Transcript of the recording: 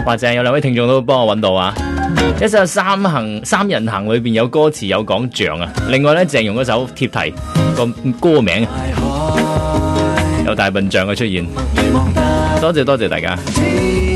或者有2位聽眾都幫我揾到啊！一首三人行裏邊有歌詞有講象啊，另外咧鄭融嗰首貼題個歌名有大笨象嘅出現，多謝大家。